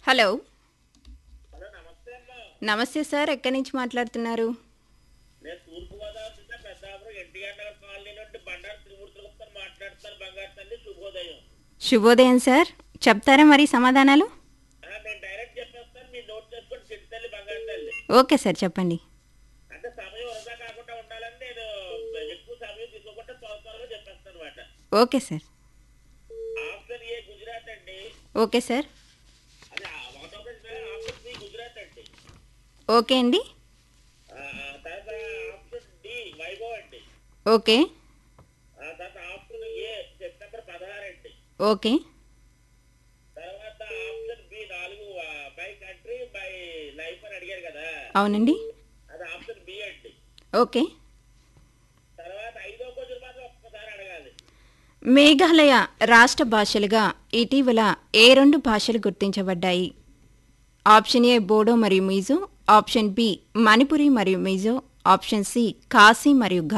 Hello. Hello నమస్తే అమ్మా. నమస్తే సార్. ఎక్కడి నుంచి మాట్లాడుతున్నారు? నేను తూర్పుగోదావరి జిల్లా పెద్దాపురం ఎన్టీఆర్ నగర్ కాలనీ నుండి బండారు త్రిమూర్తులు గుప్తా మాట్లాడుతాను. బంగారు తల్లి శుభోదయం. శుభోదయం సార్. చెప్తారా మరి సమాధానాలు? నేను డైరెక్ట్ చెప్పేస్తాను, మీరు నోట్ చేసుకొని చిట్టి తల్లి బంగారు తల్లి. ఓకే సార్, చెప్పండి. అంటే సమయం వృధా కాకుండా ఉండాలని నేను ఎక్కువ సమయం తీసుకోకుండా త్వరగా చెప్పేస్తాను అనమాట. Okay sir. Option A Gujarat అండి. Okay sir. అది ఒకటో ప్రశ్న. ఆప్షన్ బి గుజరాత్ అండి. ఓకే అండి. తర్వాత ఆప్షన్ డి వైభవ్ అండి. ఓకే. తర్వాత ఆప్షన్ ఏ సెప్టెంబర్ 16 అండి. ఓకే. తర్వాత option B 4 by country by life అని అడిగారు కదా, అవునండి. అది ఆప్షన్ బి అండి. ఓకే. తర్వాత 5వ క్వశ్చన్ మాత్రం ఒక్కసారి అడగాలి. మేఘాలయ రాష్ట్ర భాషలుగా ఇటీవల ఏ 2 భాషలు గుర్తించబడ్డాయి? ఆప్షన్ ఏ బోడో మరియు మిజో, ఆప్షన్ బి మణిపురి మరియు మిజో, ఆప్షన్ సి ఖాసీ మరియు